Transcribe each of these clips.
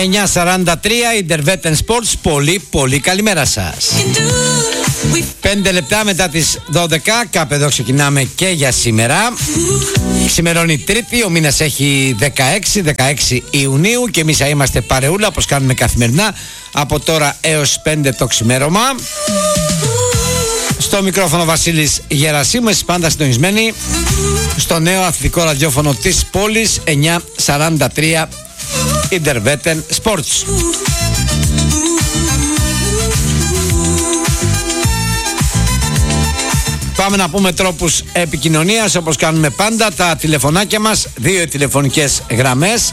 9:43 Intervetten Sports. Πολύ καλημέρα σας. 5 λεπτά μετά τις 12. Κάπου εδώ ξεκινάμε και για σήμερα. Ξημερώνει Τρίτη, ο μήνας έχει 16 Ιουνίου και εμείς θα είμαστε παρεούλα όπως κάνουμε καθημερινά από τώρα έως 5 το ξημέρωμα. Στο μικρόφωνο Βασίλης Γερασίμου, εσείς πάντα συντονισμένοι στο νέο αθλητικό ραδιόφωνο της πόλης 9:43 Intervetten Sports. Πάμε να πούμε τρόπους επικοινωνίας όπως κάνουμε πάντα. Τα τηλεφωνάκια μας, 2 τηλεφωνικές γραμμές,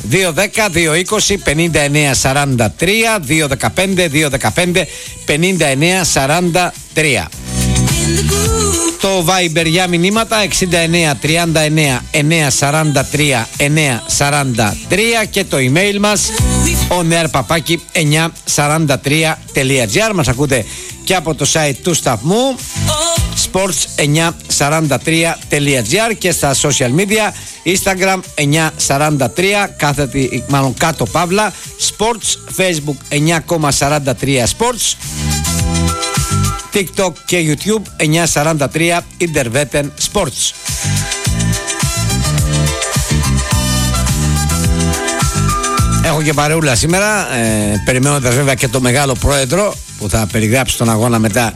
210-220-5943, 215-215-5943. Το Viber για μηνύματα 6939-943-943 και το email μας oneair@943.gr. Μας ακούτε και από το site του σταθμού sports943.gr και στα social media Instagram 943 κάτω παύλα sports, Facebook 9,43 sports, TikTok και YouTube 943 Intervetten Sports. Έχω και παρεούλα σήμερα, περιμένοντας βέβαια και το μεγάλο πρόεδρο που θα περιγράψει τον αγώνα μετά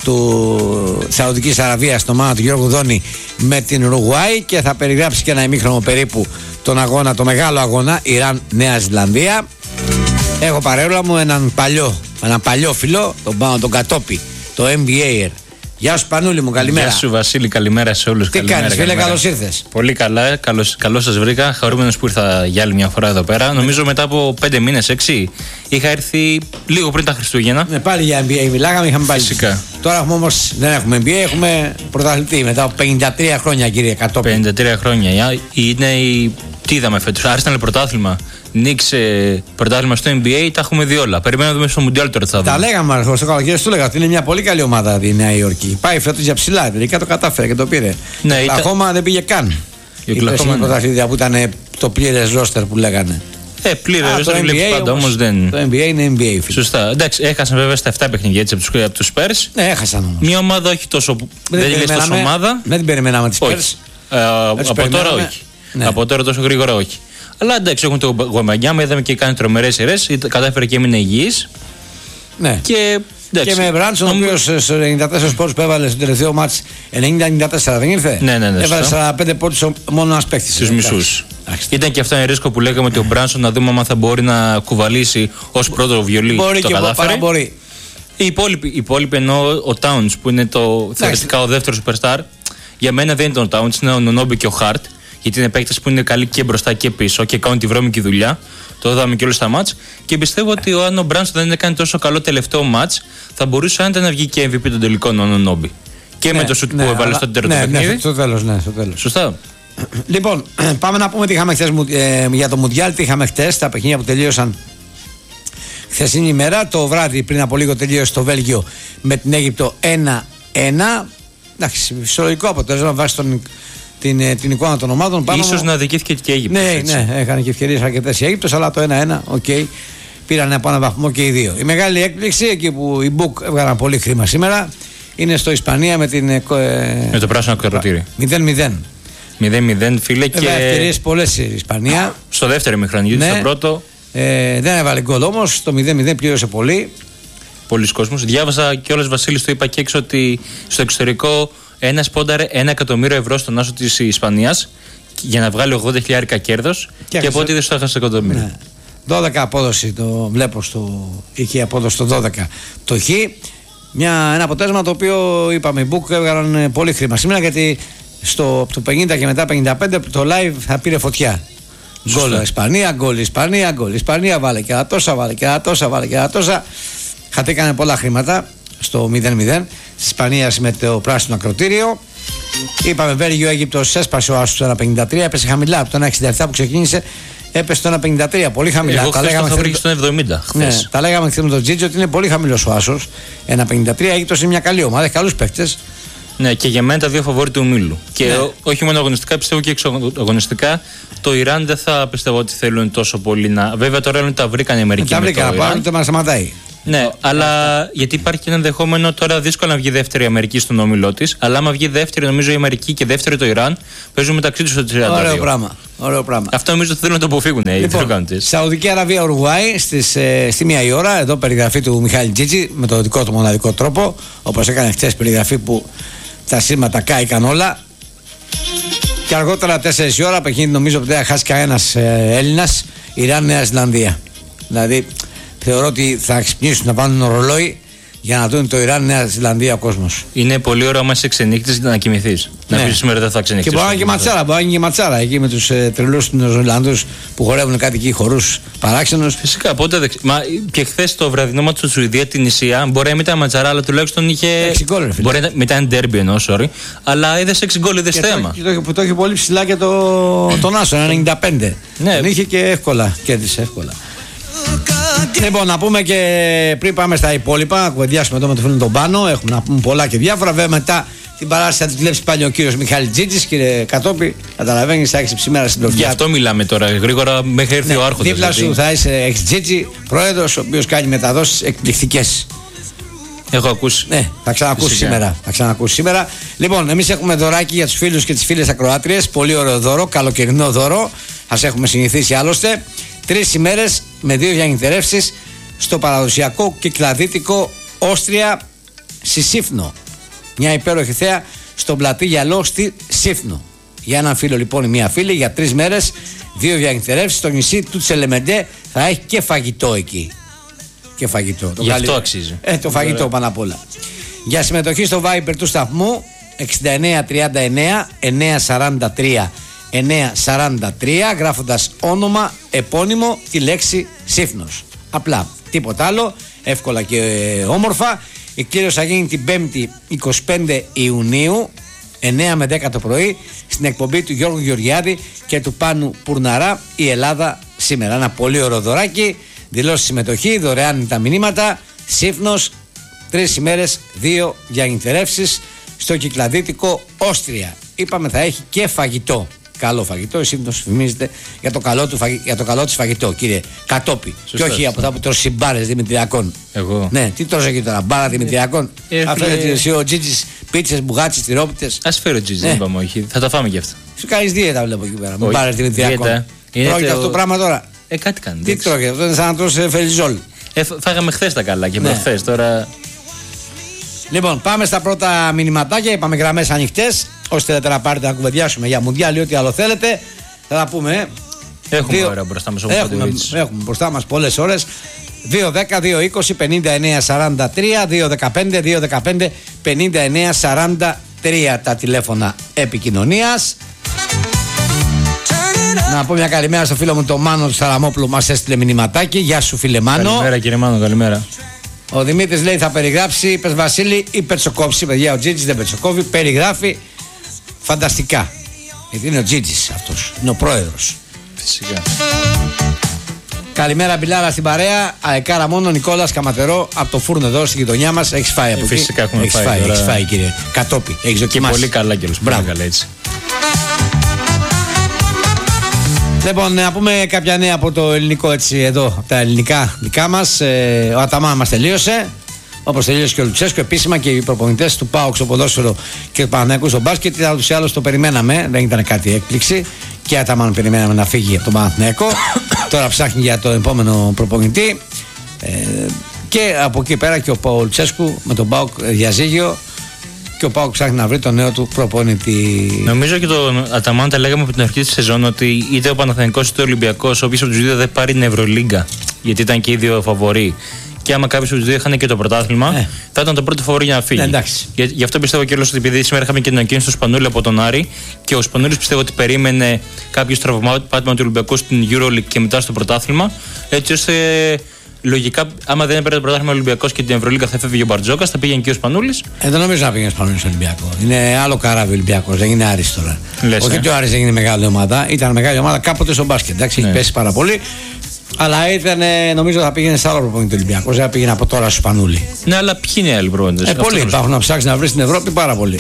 του Σαουδικής Αραβίας στο μάνα του Γιώργου Δόνη με την Ουρουγουάη και θα περιγράψει και ένα ημίχρονο περίπου τον αγώνα, το μεγάλο αγώνα Ιράν-Νέα Ζηλανδία. Έχω παρεούλα μου έναν παλιό φίλο, τον Κατόπη, το NBA. Γεια σου Πανούλη μου, καλημέρα. Γεια σου Βασίλη, καλημέρα σε όλους. Τι κάνεις φίλε, καλώς ήρθες. Πολύ καλά, καλώς σας βρήκα. Χαρούμενος που ήρθα για άλλη μια φορά εδώ πέρα. Νομίζω μετά από 5 μήνες, 6, είχα έρθει λίγο πριν τα Χριστούγεννα. Ναι, πάλι για NBA μιλάγαμε, είχαμε πάλι. Φυσικά. Τώρα έχουμε όμως, δεν έχουμε NBA, έχουμε πρωταθλητή μετά από 53 χρόνια κύριε Κατόπη. 53 χρόνια. Τι είδαμε φέτος, Arsenal πρωτάθλημα. Νίξε πρωτάθλημα στο NBA, τα έχουμε δει όλα. Περιμένουμε να δούμε στο Μουντιάλ τώρα. Τα λέγαμε στο καλοκαίρι, του έλεγα ότι είναι μια πολύ καλή ομάδα η Νέα Υόρκη. Πάει φέτος για ψηλά, τελικά το κατάφερε και το πήρε. Ναι, η Οκλαχώμα δεν πήγε καν. Η Οκλαχώμα πρωταθλήτρια που ήταν το πλήρες ρόστερ που λέγανε. Πλήρες ρόστερ βλέπεις πάντα, όμως δεν. Το NBA είναι NBA, φίλε. Σωστά. Εντάξει, έχασαν βέβαια στα 7 παιχνίδια έτσι από τους Spurs. Ναι, έχασαν όμως. Μια ομάδα όχι τόσο. Δεν είναι τόσο ομάδα. Δεν την περιμέναμε τις Spurs. Από τώρα όχι. Από τώρα τόσο γρήγορα όχι. Αλλά εντάξει, έχουν το Γουαμπανιάμα, είδαμε και κάνει τρομερές σειρές, κατάφερε και έμεινε υγιής. Ναι. Και με Μπράντσον, ο οποίος στο 94 πόντους που έβαλε στο τελευταίο μάτς 90-94, δεν ήρθε. Ναι. Έβαλε 45 πόντους μόνο ένας παίκτης. Στους μισούς. Ήταν και αυτό ένα ρίσκο που λέγαμε ότι ο Μπράντσον να δούμε αν θα μπορεί να κουβαλήσει ως πρώτο βιολί. Μπορεί το και κατάφερε. Μπορεί. Οι υπόλοιποι ενώ ο Towns που είναι θεωρητικά ο δεύτερος superstar, για μένα δεν είναι ο Towns, είναι ο Νονόμπι και ο Χαρτ. Γιατί είναι παίκτες που είναι καλοί και μπροστά και πίσω και κάνουν τη βρώμικη δουλειά. Το είδαμε και όλους στα μάτς. Και πιστεύω ότι ο Άνω Μπράνσον δεν έκανε τόσο καλό τελευταίο μάτς. Θα μπορούσε άνετα να βγει και MVP των τελικών ο Νόμπι. Και με το σουτ που έβαλε στο τέλος του παιχνίδι. Ναι, στο τέλος. Σωστά. Λοιπόν, πάμε να πούμε τι είχαμε χθες για το Μουντιάλ. Τι είχαμε χθες, τα παιχνίδια που τελείωσαν χθεσινή ημέρα. Το βράδυ πριν από λίγο τελείωσε το Βέλγιο με την Αίγυπτο 1-1. Εντάξει, φυσιολογικό αποτέλεσμα βάσει την εικόνα των ομάδων. Ίσως να αδικήθηκε και η Αίγυπτος. Ναι, έκανε και ευκαιρίες αρκετές η Αίγυπτος, αλλά το 1-1, πήραν από ένα βαθμό και οι δύο. Η μεγάλη έκπληξη, εκεί που οι Μπουκ έβγαλαν πολύ χρήμα σήμερα, είναι στο Ισπανία με το πράσινο ακροτήρι. 0-0. 0-0, φίλε. Και ευκαιρίες πολλές η Ισπανία. Στο δεύτερο ημίχρονο, γιατί στο πρώτο. Δεν έβαλε γκολ όμως, το 0-0 πλήρωσε πολύ. Πολλοί κόσμος. Διάβασα κιόλας, Βασίλη, το είπα και έξω, ότι στο εξωτερικό ένας πόνταρε 1 εκατομμύριο ευρώ στον άσο της Ισπανίας για να βγάλει 80.000 κέρδος και από ό,τι δεν στο έχασε εκατομμύριο. Ναι. 12 απόδοση το βλέπω είχε απόδοση στο 12 το Χ. Ένα αποτέλεσμα το οποίο είπαμε οι Μπουκ έβγαλαν πολύ χρήμα σήμερα, γιατί από το 50 και μετά 55 το live θα πήρε φωτιά. Γκολ Ισπανία, βάλε και ένα τόσα, Χατήκανε πολλά χρήματα στο 0-0 της Ισπανίας με το πράσινο ακροτήριο. Είπαμε Βέλγιο Αίγυπτος, έσπασε ο άσος στο 1.53, έπεσε χαμηλά από το 1.67 που ξεκίνησε, έπεσε στο 1.53, πολύ χαμηλά. Εγώ χθες το βρήκε στο 70. Ναι, τα λέγαμε χθες με τον Τζίτζο ότι είναι πολύ χαμηλός ο άσος, 1.53. Αίγυπτος είναι μια καλή ομάδα, έχει καλούς παίκτες. Ναι, και για μένα τα δύο φαβόρι του ομίλου. Και όχι μόνο αγωνιστικά, πιστεύω και εξαγωνιστικά. Το Ιράν δεν θα πιστεύω ότι θέλουν τόσο πολύ να. Βέβαια τώρα είναι ότι τα βρήκαν οι Αμερικοί. Τα βρήκαν, πάρουν το μα σταματάει. Ναι, αλλά γιατί υπάρχει και ένα ενδεχόμενο τώρα δύσκολο να βγει δεύτερη η Αμερική στον όμιλό τη. Αλλά άμα βγει δεύτερη, νομίζω η Αμερική και δεύτερη το Ιράν παίζουν μεταξύ του στο 32. Ωραίο πράγμα. Αυτό νομίζω ότι θέλουν να το αποφύγουν οι τροκάντε. Σαουδική Αραβία, Ουρουγουάη στη 1 η ώρα. Εδώ περιγραφή του Μιχάλη Τζίτζι με το δικό του μοναδικό τρόπο. Όπως έκανε χθες περιγραφή που τα σύρματα κάηκαν όλα. Και αργότερα 4 η ώρα παιχνίδι νομίζω ότι δεν θα χάσει κανένας Έλληνας. Ιράν, Νέα Ζηλανδία. Δηλαδή θεωρώ ότι θα ξυπνήσουν να βάλουν ρολόι για να δουν το Ιράν, Νέα Ζηλανδία ο κόσμος. Είναι πολύ ωραίο άμα είσαι ξενύχτης να κοιμηθείς. Να πεις σήμερα δεν θα ξενύχτεις. Και μπορεί να είναι και ματσάρα. Εκεί με τους τρελούς του Νεοζηλανδούς που χορεύουν κάτι εκεί χορούς παράξενους. Φυσικά, πότε Μα και χθες το βραδινό μάτι του Σουηδία την Ισία μπορεί να μην ήταν ματσάρα, αλλά τουλάχιστον είχε. 6 γκολ. Μπορεί να μην ήταν ντέρμπι εννοώ, sorry. Αλλά είδες 6 γκολ, είδες θέμα. Το είχε πολύ ψηλά και τον Άσο, 95. Ναι. Τον είχε και εύκολα. Κέρδισε εύκολα. Λοιπόν, να πούμε και πριν πάμε στα υπόλοιπα, να κουβεντιάσουμε εδώ με τον φίλο τον Πάνο. Έχουμε να πούμε πολλά και διάφορα. Βέβαια, μετά την παράσταση θα τη δουλέψει πάλι ο κύριος Μιχάλη Τζίτζης. Κύριε Κατόπη, καταλαβαίνεις, θα έχεις σήμερα στην τροφιά. Γι' αυτό μιλάμε τώρα γρήγορα μέχρι έρθει ο Άρχοντας. Δίπλα σου θα έχεις Τζίτζη, πρόεδρος, ο οποίος κάνει μεταδόσεις εκπληκτικές. Έχω ακούσει. Ναι, θα ξανακούσει σήμερα. Λοιπόν, εμείς έχουμε δωράκι για τους φίλους και τις φίλες ακροάτριες. Πολύ ωραίο δώρο, καλοκαιρινό δώρο. Ας έχουμε συνηθίσει άλλωστε. 3 ημέρες με 2 διανυκτερεύσεις στο παραδοσιακό κυκλαδίτικο Όστρια στη Σύφνο. Μια υπέροχη θέα στον πλατή γυαλό στη Σύφνο. Για έναν φίλο λοιπόν ή μια φίλη για 3 μέρες, 2 διανυκτερεύσεις στο νησί του Τσελεμεντέ. Θα έχει και φαγητό εκεί. Και φαγητό. Γι' αυτό αξίζει. Το φαγητό πάνω απ' όλα. Για συμμετοχή στο Viber του σταθμού 6939 943 943, γράφοντας όνομα, επώνυμο, τη λέξη Σύφνος. Απλά, τίποτα άλλο, εύκολα και όμορφα. Η κλήρωση θα γίνει την 5η 25 Ιουνίου 9 με 10 το πρωί στην εκπομπή του Γιώργου Γεωργιάδη και του Πάνου Πουρναρά, η Ελλάδα σήμερα. Ένα πολύ ωραίο δωράκι, δηλώσει συμμετοχή, δωρεάν είναι τα μηνύματα. Σύφνος, 3 ημέρες, 2 διανυκτερεύσεις στο κυκλαδίτικο Όστρια. Είπαμε θα έχει και φαγητό. Καλό φαγητό, η Σύφνος φημίζεται για το καλό της φαγητό, κύριε Κατόπη. Και όχι από αυτά που τρώσει μπάρες δημητριακών. Εγώ. Ναι, τι τρως εκεί τώρα, μπάρα δημητριακών. Αυτό είναι εσύ ο Τζίτζης, πίτσες, μπουγάτσες, τυρόπιτες. Ας φέρω Τζίτζης, δεν είπαμε όχι. Θα τα φάμε κι αυτά. Σου κάνεις δίαιτα, βλέπω εκεί πέρα. Με μπάρες δημητριακών. Τρώγεται αυτό το πράγμα τώρα. Κάτι κάνει. Τι τρώγεται, αυτό είναι σαν να τρως φελιζόλ. Φάγαμε χθες τα καλά και προχθές τώρα. Λοιπόν, πάμε στα πρώτα μηνυματάκια. Είπαμε γραμμές ανοιχτές. Όσοι θέλετε να πάρετε να κουβεντιάσουμε για Μουντιάλ ή ό,τι άλλο θέλετε, θα τα πούμε. Έχουμε ώρα μπροστά μας. Έχουμε μπροστά μας πολλές ώρες. 2-10-2-20-59-43, 2-15-2-15-59-43 τα τηλέφωνα επικοινωνίας. Να πω μια καλημέρα στο φίλο μου τον Μάνο του Σαραμόπουλου, μας έστειλε μηνυματάκι. Γεια σου φίλε Μάνο. Καλημέρα κύριε Μάνο, καλημέρα. Ο Δημήτρης λέει θα περιγράψει, είπες Βασίλη, ή πετσοκόψει. Παιδιά, ο Τζίτζης δεν πετσοκόβει, περιγράφει φανταστικά. Γιατί είναι ο Τζίτζης αυτός, είναι ο πρόεδρος. Φυσικά. Καλημέρα Μπιλάρα στην παρέα. Αεκάρα μόνο, Νικόλας Καματερό από το φούρνο εδώ στη γειτονιά μας. Έχεις φάει από εκεί. Φυσικά έχουμε φάει. Έχεις φάει κύριε Κατόπη. Έχεις δοκιμάσει. Και πολύ καλά κιόλας. Μπράβο. Καλά, έτσι. Λοιπόν, να πούμε κάποια νέα από το ελληνικό έτσι εδώ, από τα ελληνικά δικά μας. Ο Αταμάν μας τελείωσε. Όπως τελείωσε και ο Λουτσέσκο, επίσημα και οι προπονητές του ΠΑΟΚ στο ποδόσφαιρο και του Παναθηναϊκού στο μπάσκετ. Ούτως ή άλλως το περιμέναμε, δεν ήταν κάτι έκπληξη. Και Αταμάν περιμέναμε να φύγει από τον Παναθηναϊκό. Τώρα ψάχνει για το επόμενο προπονητή. Και από εκεί πέρα και ο Λουτσέσκου με τον ΠΑΟΚ διαζύγιο. Και ο ΠΑΟΚ ψάχνει να βρει τον νέο του προπονητή. Νομίζω και τον Αταμάν τα λέγαμε από την αρχή τη σεζόν ότι είτε ο Παναθηναϊκός είτε ο Ολυμπιακός, ο οποίος από τους δύο δεν πάρει την Ευρωλίγκα, γιατί ήταν και οι δύο φαβοροί. Και άμα κάποιος από τους δύο είχαν και το πρωτάθλημα, θα ήταν το πρώτο φαβορί για να φύγει. Γι' αυτό πιστεύω και όλος ότι επειδή σήμερα είχαμε και την ανακοίνωση του Σπανούλη από τον Άρη και ο Σπανούλης πιστεύω ότι περίμενε κάποιο τραυμάτιμα του Ολυμπιακού στην EuroLeague και μετά στο πρωτάθλημα, έτσι ώστε. Λογικά, άμα δεν έπαιρνε το πρωτάθλημα Ολυμπιακός και την Ευρωλίγκα θα φεύγει ο Μπαρτζόκας, θα πήγαινε και ο Σπανούλης. Δεν νομίζω να πήγαινε ο Σπανούλης στον Ολυμπιακό. Είναι άλλο καράβι ο Ολυμπιακός, δεν είναι Άρης τώρα. Λες, όχι ότι ο Άρης δεν είναι μεγάλη ομάδα, ήταν μεγάλη ομάδα κάποτε στο μπάσκετ. Εντάξει, έχει πέσει πάρα πολύ. Αλλά ήταν, νομίζω θα πήγαινε σε άλλο προπονητή Ολυμπιακό. Δεν θα πήγαινε από τώρα στο Σπανούλη. Ναι, αλλά ποιοι είναι οι άλλοι προπονητές. Πολλοί υπάρχουν να ψάξει να βρει στην Ευρώπη πάρα πολύ.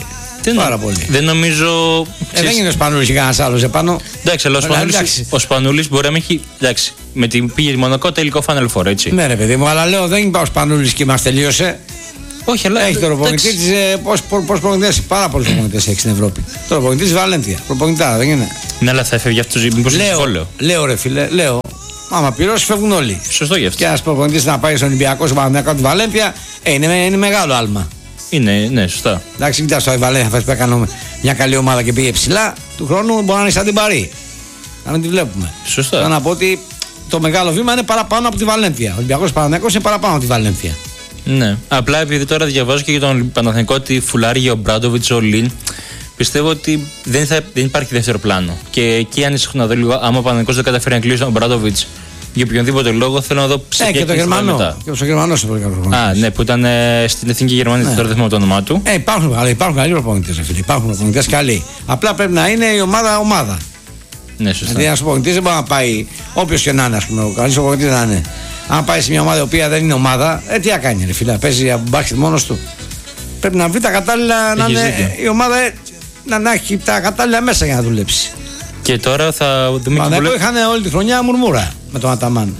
Πάρα πολύ. Δεν νομίζω. Δεν είναι ο Σπανούλης ή κανένας άλλος επάνω. Εντάξει, αλλά ο Σπανούλης μπορεί να μην έχει. Εντάξει, με την πήγε Μονακό τελικό Final Four, έτσι. Ναι, ρε παιδί μου, αλλά λέω δεν είπα ο Σπανούλης και μας τελείωσε. Όχι, αλλά. Έχει τον προπονητή της. Πώς προπονητές, πάρα πολλούς προπονητές έχει στην Ευρώπη. Τον προπονητή της Βαλένθια. Προπονητάρα, δεν είναι. Ναι, αλλά θα έφευγε αυτό. Μήπως είναι συμβόλαιο. Λέω, ρε φίλε, λέω. Άμα πληρώσει, φεύγουν όλοι. Σωστό γι' αυτό. Και ένας προπονητής να πάει στον Ολυμπιακό, στον Παναθηναϊκό, τη Βαλένθια, είναι μεγάλο άλμα. Είναι, ναι, σωστά. Εντάξει, κοιτάξτε, η Βαλένθια που έκανε μια καλή ομάδα και πήγε ψηλά, του χρόνου μπορεί να είναι σαν την Παρί. Να μην τη βλέπουμε. Σωστά. Θέλω να πω ότι το μεγάλο βήμα είναι παραπάνω από τη Βαλένθια. Ο Ολυμπιακός Παναθηναϊκός είναι παραπάνω από τη Βαλένθια. Ναι. Απλά επειδή τώρα διαβάζω και για τον Παναθηναϊκό ότι φουλάρει ο Μπράντοβιτς, ο Λιν, πιστεύω ότι δεν υπάρχει δεύτερο πλάνο. Και εκεί ανησυχώ να δω λίγο, άμα ο Παναθηναϊκός δεν καταφέρει να κλείσει τον Μπράντοβιτς για οποιονδήποτε λόγο, θέλω να δω σε και το Γερμανό. Και ο Γερμανός είναι πολύ καλό προπονητής. Α, ναι, που ήταν στην Εθνική Γερμανία, τώρα δεν θυμάμαι το όνομά του. Υπάρχουν καλοί προπονητές, υπάρχουν προπονητές καλοί. Απλά πρέπει να είναι η ομάδα. Ναι, σωστά. Δηλαδή, ένας προπονητής δεν μπορεί να πάει, όποιος και να είναι, ας πούμε, ο καλής προπονητής να είναι. Αν πάει σε μια ομάδα η οποία δεν είναι ομάδα, τι θα κάνει, ρε φίλε, παίζει από μπάσκετ μόνος του. Πρέπει να βρει τα κατάλληλα, να είναι η ομάδα να έχει τα κατάλληλα μέσα για να δουλέψει. Και τώρα θα δούμε. Παναθηναϊκό είχαν όλη τη χρονιά μουρμούρα με τον Αταμάν.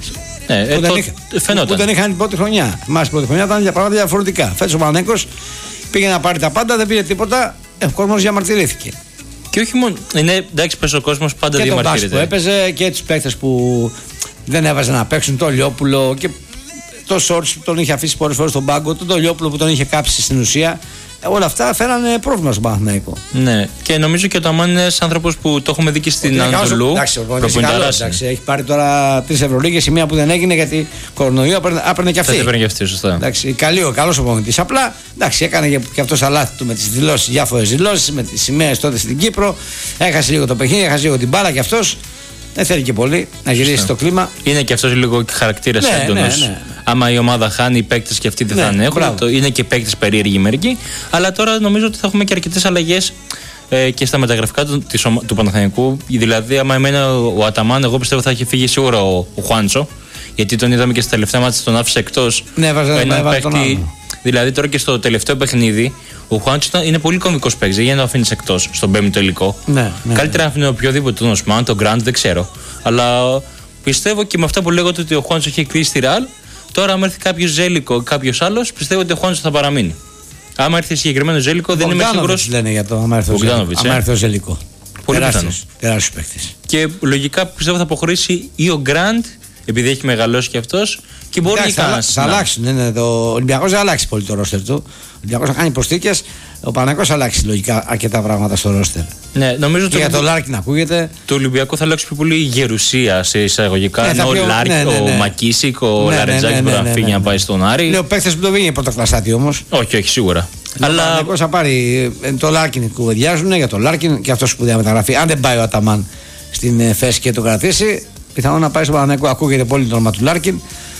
Που δεν είχαν την πρώτη χρονιά. Θυμάσαι, την πρώτη χρονιά ήταν για πράγματα διαφορετικά. Φέτος ο Παναθηναϊκός πήγε να πάρει τα πάντα, δεν πήρε τίποτα. Ο κόσμος διαμαρτυρήθηκε. Και όχι μόνο. Είναι εντάξει, πες ο κόσμος πάντα διαμαρτύρεται. Και τον που έπαιζε και τους παίκτες που δεν έβαζε να παίξουν, το Λιόπουλο και το Σόρτς που τον είχε αφήσει πολλές φορές στον πάγκο, το Λιόπουλο που τον είχε κάψει στην ουσία. Όλα αυτά φέρανε πρόβλημα στον Παναθηναϊκό. Ναι, και νομίζω και ο Ταμάν είναι ένας άνθρωπος που το έχουμε δει και στην Ανατολού. Εντάξει, έχει πάρει τώρα 3 Ευρωλίγες, η μία που δεν έγινε γιατί κορονοϊό έπαιρνε και αυτή. Έπαιρνε και αυτή, σωστά. Εντάξει, καλός ο προπονητής. Απλά εντάξει, έκανε και αυτό τα λάθη του με τις δηλώσεις, διάφορες δηλώσεις, με τις σημαίες τότε στην Κύπρο. Έχασε λίγο το παιχνίδι, έχασε λίγο την μπάλα κι αυτός. Δεν θέλει και πολύ να γυρίσει το κλίμα. Είναι και αυτό λίγο χαρακτήρας έντονος. Ναι. Άμα η ομάδα χάνει, οι παίκτες και αυτοί δεν θα έχουν. Είναι και παίκτες περίεργοι μερικοί. Αλλά τώρα νομίζω ότι θα έχουμε και αρκετές αλλαγές και στα μεταγραφικά του Παναθηναϊκού. Δηλαδή, άμα εμένα ο Αταμάν, εγώ πιστεύω θα έχει φύγει σίγουρα ο Χουάντσο. Γιατί τον είδαμε και στα τελευταία μάτια, τον άφησε εκτός. Ναι, έβαζε τον Δηλαδή τώρα και στο τελευταίο παιχνίδι, ο Χουάντσο είναι πολύ κομβικός παίκτης. Δεν γίνεται να το αφήνει εκτός στον πέμπτο τελικό. Καλύτερα να αφήνει οποιοδήποτε, τον Οσμάν, τον Γκραντ, δεν ξέρω. Αλλά πιστεύω και με αυτά που λέγονται ότι ο Χουάντσο έχει κλείσει τη Ρεάλ, τώρα, αν έρθει κάποιο Ζέλικο ή κάποιο άλλο, πιστεύω ότι ο Χουάντσο θα παραμείνει. Άμα έρθει συγκεκριμένο Ζέλικο, δεν είμαι σίγουρος. Λένε για το άμα έρθει ο Ζέλικο. Πολύ πιθανό. Τεράστιος παίκτης. Και λογικά πιστεύω θα αποχωρήσει ή ο Γκραντ, επειδή έχει μεγαλώσει κι αυτός, και μπορεί και κανένας. Θα αλλάξουν. Ο Ολυμπιακός δεν αλλάξει πολύ το ρόστερ του. Ο Ολυμπιακός θα κάνει προσθήκες. Ο Παναθηναϊκός θα αλλάξει λογικά αρκετά πράγματα στο ρόστερ. Ναι, νομίζω και για το Λάρκιν ακούγεται. Το Ολυμπιακό θα αλλάξει πιο πολύ γερουσία σε εισαγωγικά. Ενώ ο Λάρκιν, ο Μακίσικ, ο Λαρετζάκη μπορεί να φύγει να πάει στον Άρη. Λέω παίχτες που το βγαίνει πρωτοκλασάτη όμως. Όχι, σίγουρα. Αλλά ο Παναθηναϊκός θα πάρει το Λάρκιν, κουβεντιάζουν για το Λάρκιν και αυτό που διαμεταγραφεί. Αν δεν πάει ο Αταμάν στην θέση και το κρατήσει, πιθανόν να πάει στο Παναθηναϊκό. Ακούγεται πολύ το όνομα του Λάρκιν.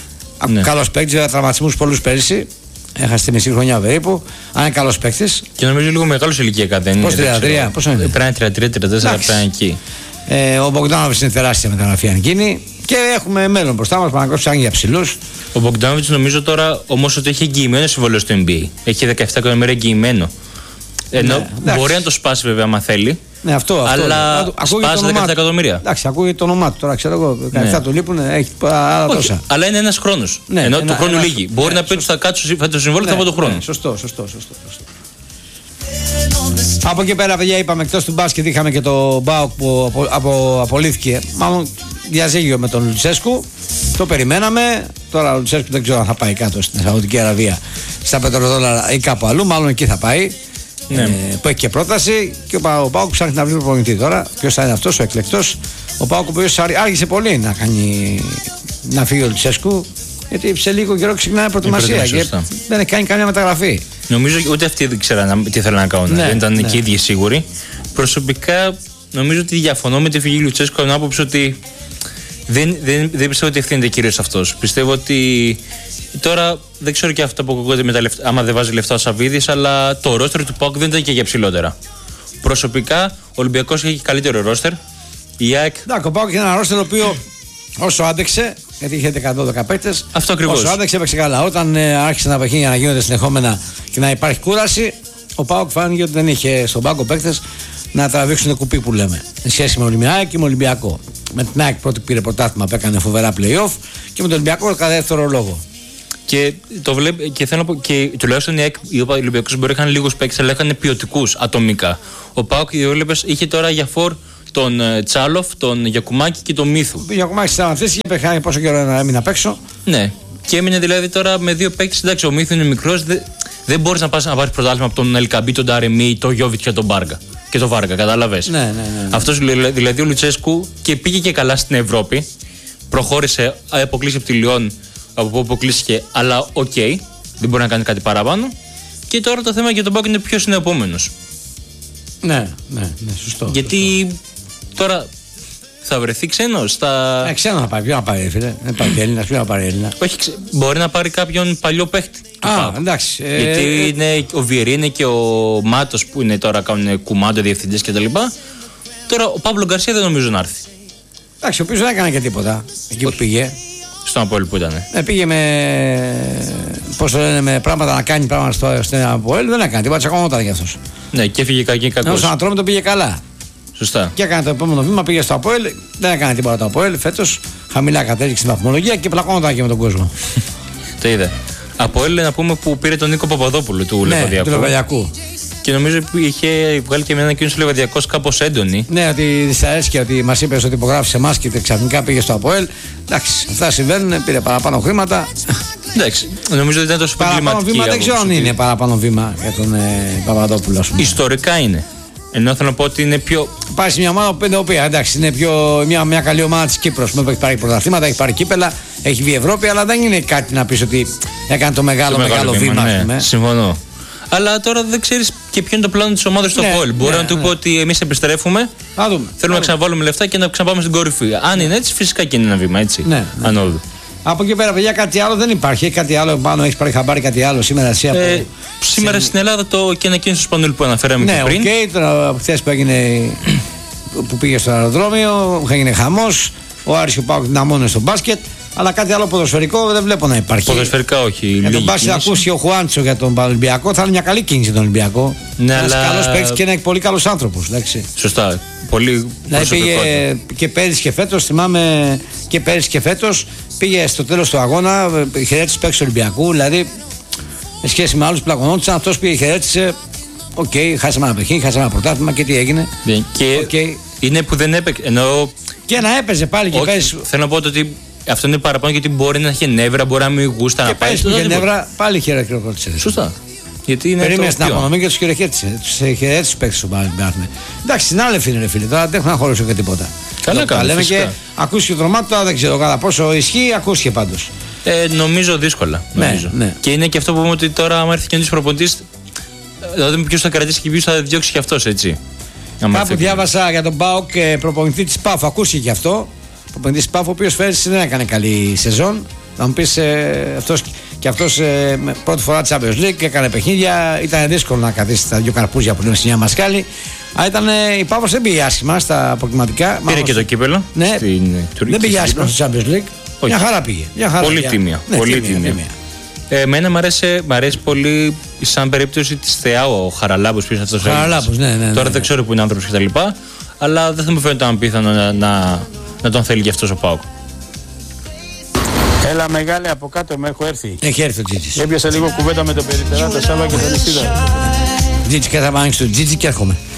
Καλός παίκτης, βέβαια τραυματισμούς πολλούς πέρυσι. Έχασε τη μισή χρονιά περίπου. Αν είναι καλός παίκτης. Και νομίζω λίγο μεγάλος ηλικιακά δεν είναι. Πώς 33, πόσο είναι. Πρέπει να είναι 33-34, πρέπει εκεί. Ο Μπογκδάνοβιτς είναι τεράστια μεταγραφή αν γίνει. Και έχουμε μέλλον μπροστά μας. Παναθηναϊκός ψάχνει για ψηλούς. Ο Μπογκδάνοβιτς νομίζω τώρα όμως ότι έχει εγγυημένο συμβόλαιο στο NBA. Έχει 17 εκατομμύρια εγγυημένο. Ενώ μπορεί να το σπάσει βέβαια άμα θέλει. Ναι, αυτό. Αλλά σπάσει 17 εκατομμύρια. Εντάξει, ακούγεται το όνομά του τώρα, ξέρω εγώ. 17 του λείπουν, έχει άλλα τόσα. Αλλά είναι ένας χρόνος. Ενώ του χρόνου λίγη. Μπορεί να πει ότι θα κάτσω το συμβόλαιο θα πω τον χρόνο. Σωστό. Από εκεί πέρα, παιδιά, είπαμε εκτός του μπάσκετ είχαμε και το ΜΠΑΟΚ που απολύθηκε. Μάλλον διαζύγιο με τον Λουτσέσκου. Το περιμέναμε. Τώρα ο Λουτσέσκου δεν ξέρω αν θα πάει κάτω στην Σαουδική Αραβία στα πετροδόλαρα ή κάπου αλλού. Μάλλον εκεί θα πάει. Ναι. Που έχει και πρόταση και ο ΠΑΟΚ ψάχνει να βρει προπονητή τώρα. Ποιος θα είναι αυτός ο εκλεκτός? Ο ΠΑΟΚ που άργησε πολύ να φύγει ο Λουτσέσκου, γιατί σε λίγο καιρό ξεκινάει προετοιμασία και δεν έχει κάνει καμία μεταγραφή. Νομίζω ούτε αυτοί δεν ξέραν τι θέλουν να κάνουν. Δεν ήταν και οι ίδιοι σίγουροι. Προσωπικά νομίζω ότι διαφωνώ με τη φυγή Λουτσέσκου από την άποψη ότι δεν πιστεύω ότι ευθύνεται κυρίως αυτός. Πιστεύω ότι τώρα δεν ξέρω και αυτά που ακούγονται με τα λεφτά, άμα δεν βάζει λεφτά ο Σαββίδης, αλλά το ρόστερ του ΠΑΟΚ δεν ήταν και για ψηλότερα. Προσωπικά ο Ολυμπιακός έχει καλύτερο ρόστερ. Η ΑΕΚ. Ο ΠΑΟΚ είχε ένα ρόστερ το οποίο όσο άντεξε, γιατί είχε 112 παίκτες. Αυτό ακριβώς. Όσο άντεξε έπαιξε καλά. Όταν άρχισε να παιχνίδια να γίνονται συνεχόμενα και να υπάρχει κούραση, ο ΠΑΟΚ φάνηκε ότι δεν είχε στον πάγκο παίκτες να τραβήξουν κουπί που λέμε. Σε σχέση με Ολυμπιακό και με Ολυμπιακό. Με την ΑΕΚ πρώτη πήρε πρωτάθλημα που έκανε φοβερά play-off και με τον Ολυμπιακό κατά δεύτερο λόγο. Και θέλω να πω, και τουλάχιστον οι Ολυμπιακοί μπορεί να είχαν λίγους παίκτες, αλλά είχαν ποιοτικούς ατομικά. Ο ΠΑΟΚ είχε τώρα για φορ τον Τσάλοφ, τον Γιακουμάκη και τον Μύθου. Ο Γιακουμάκη σταματήσει και πέχανε πόσο καιρό έμεινε απ' έξω. Ναι. Και έμεινε δηλαδή τώρα με δύο παίκτες. Εντάξει, ο Μύθου είναι μικρός, δεν μπορείς να πάρεις πρωτάθλημα από τον Ελκαμπή, τον Ταρεμί, τον Γιώβιτ και τον Μπάργα. Και τον Βάργα, κατάλαβες. Ναι. Αυτός δηλαδή ο Λουτσέσκου και πήγε και καλά στην Ευρώπη. Προχώρησε, αποκλείσει από τη Λιόν, από που αποκλείστηκε, αλλά οκ, δεν μπορεί να κάνει κάτι παραπάνω. Και τώρα το θέμα για τον ΠΑΟΚ είναι ποιος είναι ο επόμενος. Ναι, σωστό. Γιατί τώρα θα βρεθεί ξένος. Ξένο να πάρει, ποιο να πάρει, φίλε. Δεν υπάρχει Έλληνας, ποιο να πάρει Έλληνα. Όχι, μπορεί να πάρει κάποιον παλιό παίχτη. Εντάξει. Γιατί είναι ο Βιερίνε και ο Μάτος που είναι τώρα κάνουν κουμάντο, διευθυντές κτλ. Τώρα ο Παύλο Γκαρσία δεν νομίζω να έρθει. Εντάξει, ο οποίος δεν έκανε και τίποτα εκεί που πήγε. Στον Αποέλ που ήταν. Πήγε με πράγματα να κάνει πράγματα στην Αποέλ, δεν έκανε τίποτα, τσακωνόταν κι αυτός. Ναι, και έφυγε κακός. Στον Ατρόμητο πήγε καλά. Σωστά. Και έκανε το επόμενο βήμα, πήγε στο Αποέλ, δεν έκανε τίποτα το Αποέλ. Φέτος χαμηλά κατέληξε στην βαθμολογία και πλακώνονταν και με τον κόσμο. Το είδε. Αποέλ να πούμε που πήρε τον Νίκο Παπαδόπουλο του Λεβαδιακού. Και νομίζω είχε βγάλει και μια ανακοίνωση ο Λεβαδιακός κάπως έντονη. Ναι, ότι δυσαρέσκει ότι μας είπε ότι υπογράφει σε εμάς και ξαφνικά πήγε στο Αποέλ. Εντάξει, αυτά συμβαίνουν, πήρε παραπάνω χρήματα. Εντάξει, νομίζω ότι ήταν τόσο παραπάνω βήμα, δεν ξέρω αν είναι παραπάνω βήμα για τον Παπαδόπουλο. Ιστορικά είναι. Ενώ θέλω να πω ότι είναι πιο. Πάει σε μια ομάδα που οποία εντάξει, είναι μια καλή ομάδα της Κύπρος που έχει πάρει πρωταθλήματα, έχει πάρει κύπελα, έχει βγει Ευρώπη, αλλά δεν είναι κάτι να πεις ότι έκανε το μεγάλο βήμα. Ναι, συμφωνώ. Αλλά τώρα δεν ξέρεις και ποιο είναι το πλάνο της ομάδας στο Πόλ. Μπορεί να του πω ότι εμείς επιστρέφουμε, θέλουμε να ξαναβάλουμε λεφτά και να ξαναπάμε στην κορυφή. Αν είναι έτσι, φυσικά και είναι ένα βήμα έτσι. Ανώδου. Από εκεί πέρα, παιδιά, κάτι άλλο δεν υπάρχει. Έχει κάτι άλλο πάνω, έχει πάρει χαμπάρι κάτι άλλο σήμερα εσύ από. Σήμερα στην Ελλάδα και ανακοίνωσε του Σπανούλη που αναφέραμε και πριν. Ναι, τώρα χθες που έγινε. Που πήγε στο αεροδρόμιο, έγινε χαμός. Ο Άρης και ο Πάοκ δυναμώνουν στο μπάσκετ. Αλλά κάτι άλλο ποδοσφαιρικό δεν βλέπω να υπάρχει. Ποδοσφαιρικά όχι. Για τον μπάσκετ ακούσει ο Χουάντσο για τον Ολυμπιακό, θα είναι μια καλή κίνηση τον Ολυμπιακό. Ναι, ένας καλός παίκτης και ένα πολύ καλός άνθρωπος. Σωστά. Πολύ δηλαδή πήγε και πέρυσι και φέτος, θυμάμαι και πέρυσι και φέτος, πήγε στο τέλος του αγώνα, χαιρέτησε παίκτης του Ολυμπιακού. Δηλαδή, σε σχέση με άλλους πλακωνόντουσαν, αυτός πήγε χαιρέτησε. Οκ, χάσαμε ένα παιχνίδι, χάσαμε ένα πρωτάθλημα και τι έγινε. Και είναι που δεν έπαιξε. Και να έπαιζε πάλι και πέρυσι. Θέλω να πω ότι αυτό είναι παραπάνω γιατί μπορεί να έχει νεύρα, μπορεί να μην γούστα να πάει. Και πέρυσι νεύρα, πάλι χειροκρότησε. Σωστά. Περίμενε στην απονομή και του χειροκρότησε. Του χαιρέτησε παίξει στον Παναθηναϊκό. Εντάξει, συνάδελφοι είναι φίλοι, τώρα δεν έχουν να χωρίσουν και τίποτα. Καλά, καλά. Λέμε και ακούστηκε το όνομά του, δεν ξέρω κατά πόσο ισχύει, ακούστηκε πάντως. Νομίζω δύσκολα. Ναι. Και είναι και αυτό που είπαμε ότι τώρα, άμα έρθει και ένα προπονητή, δηλαδή ποιο θα κρατήσει και ποιο θα διώξει και αυτό, έτσι. Κάπου διάβασα για τον ΠΑΟΚ προπονητή τη ΠΑΦ, ακούστηκε και αυτό. Προπονητή τη ΠΑΦ, ο οποίο φέρασε δεν έκανε καλή σεζόν. Θα μου πει αυτό πρώτη φορά τη Champions League, έκανε παιχνίδια. Ήταν δύσκολο να καθίσει τα δύο καρπούζια που λέμε στη Νέα Μασκάλη. Αλλά η ΠΑΦ δεν πήγε άσχημα στα αποκριματικά. Πήρε και το κύπελο. Ναι, δεν πήγε άσχημα στο Champions League. Μια χαρά πήγε. Πολύ τίμια. Πολύ τίμια. Εμένα μου αρέσει πολύ σαν περίπτωση τη Θεάου ο Χαραλάμπος. Ποιος είναι αυτός? Χαραλάμπος, ναι. Τώρα δεν ξέρω που είναι άνθρωπος κτλ. Αλλά δεν θα μου φαίνεται απίθανο να τον θέλει και αυτός ο ΠΑΟΚ. Έλα μεγάλη από κάτω με έχω έρθει. Έχει έρθει ο Τζίτζης. Έπιασα λίγο κουβέντα με τον Περιτερά, το Σάβα και τον Ισίδα. Τζίτζη και θα πάμε στο Τζίτζη και έρχομαι.